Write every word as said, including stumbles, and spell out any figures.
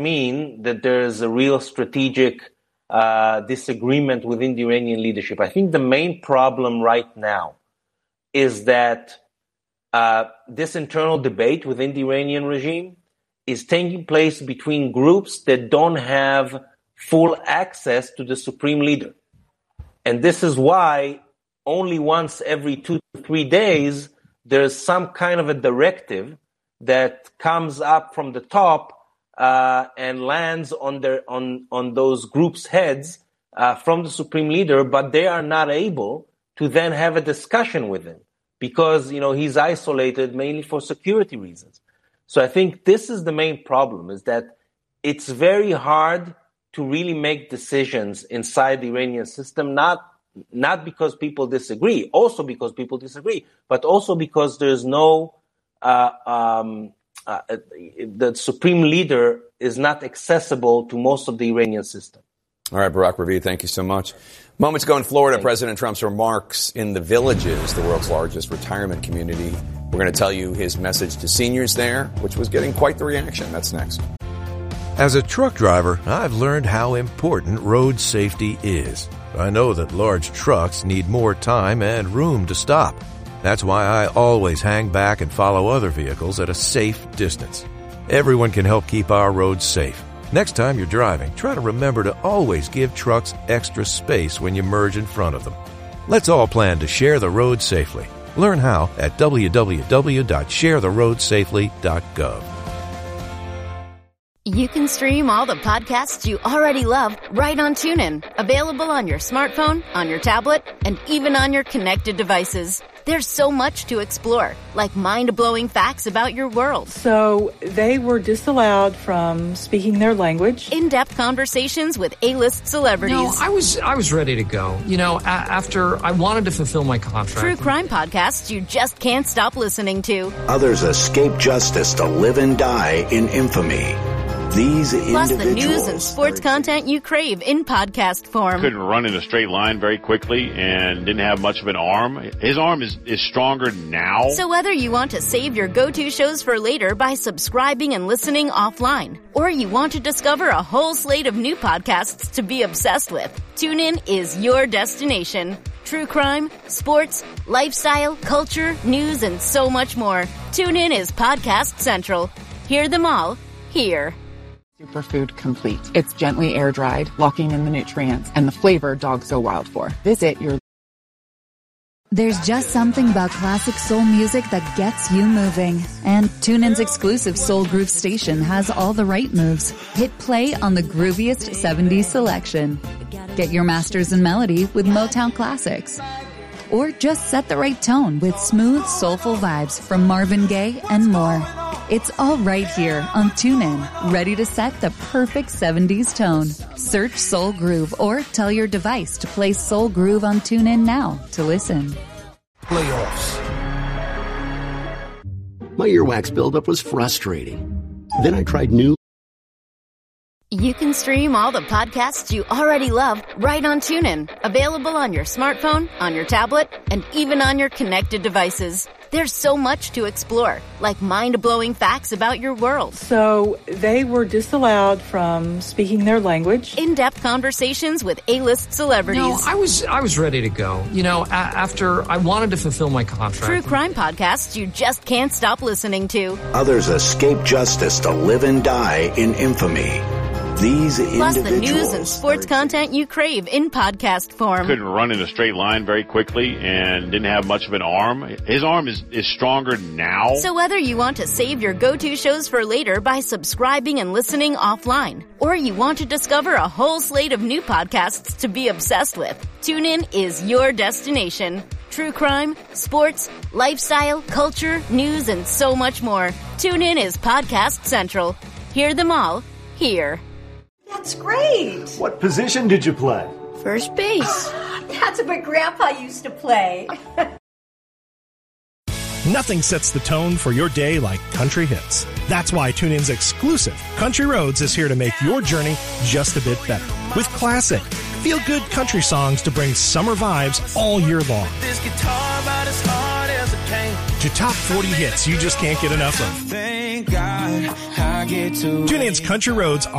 mean that there is a real strategic uh, disagreement within the Iranian leadership. I think the main problem right now is that uh, this internal debate within the Iranian regime is taking place between groups that don't have full access to the supreme leader. And this is why only once every two to three days, there's some kind of a directive that comes up from the top uh, and lands on their on on those groups' heads uh, from the supreme leader, but they are not able to then have a discussion with him because, you know, he's isolated mainly for security reasons. So I think this is the main problem, is that it's very hard to really make decisions inside the Iranian system, not not because people disagree, also because people disagree, but also because there's no, uh, um, uh, the supreme leader is not accessible to most of the Iranian system. All right, Barak Ravid, thank you so much. Moments ago in Florida, Thank President you. Trump's remarks in the Villages, the world's largest retirement community. We're going to tell you his message to seniors there, which was getting quite the reaction. That's next. As a truck driver, I've learned how important road safety is. I know that large trucks need more time and room to stop. That's why I always hang back and follow other vehicles at a safe distance. Everyone can help keep our roads safe. Next time you're driving, try to remember to always give trucks extra space when you merge in front of them. Let's all plan to share the road safely. Learn how at w w w dot share the road safely dot gov. You can stream all the podcasts you already love right on TuneIn. Available on your smartphone, on your tablet, and even on your connected devices. There's so much to explore, like mind-blowing facts about your world. So they were disallowed from speaking their language. In-depth conversations with A-list celebrities. No, I was I was ready to go. You know, a- after I wanted to fulfill my contract. True crime podcasts you just can't stop listening to. Others escape justice to live and die in infamy. These Plus individuals... the news and sports content you crave in podcast form. Couldn't run in a straight line very quickly and didn't have much of an arm. His arm is, is stronger now. So whether you want to save your go-to shows for later by subscribing and listening offline, or you want to discover a whole slate of new podcasts to be obsessed with, TuneIn is your destination. True crime, sports, lifestyle, culture, news, and so much more. TuneIn is Podcast Central. Hear them all here. Superfood Complete. It's gently air-dried, locking in the nutrients and the flavor dogs go wild for. Visit your... There's just something about classic soul music that gets you moving. And TuneIn's exclusive Soul Groove station has all the right moves. Hit play on the grooviest seventies selection. Get your masters in melody with Motown classics. Or just set the right tone with smooth, soulful vibes from Marvin Gaye and more. It's all right here on TuneIn, ready to set the perfect seventies tone. Search Soul Groove or tell your device to play Soul Groove on TuneIn now to listen. Playoffs. My earwax buildup was frustrating. Then I tried new. You can stream all the podcasts you already love right on TuneIn. Available on your smartphone, on your tablet, and even on your connected devices. There's so much to explore, like mind-blowing facts about your world. So they were disallowed from speaking their language. In-depth conversations with A-list celebrities. No, I was I was ready to go. You know, a- after I wanted to fulfill my contract. True crime podcasts you just can't stop listening to. Others escape justice to live and die in infamy. These Plus individuals... the news and sports content you crave in podcast form. Couldn't run in a straight line very quickly and didn't have much of an arm. His arm is, is stronger now. So whether you want to save your go-to shows for later by subscribing and listening offline, or you want to discover a whole slate of new podcasts to be obsessed with, TuneIn is your destination. True crime, sports, lifestyle, culture, news, and so much more. TuneIn is Podcast Central. Hear them all here. That's great. What position did you play? First base. That's what Grandpa used to play. Nothing sets the tone for your day like country hits. That's why TuneIn's exclusive Country Roads is here to make your journey just a bit better. With classic, feel-good country songs to bring summer vibes all year long. This guitar about as hard as it came. To top forty hits you just can't get enough of. Thank God. TuneIn's Country Roads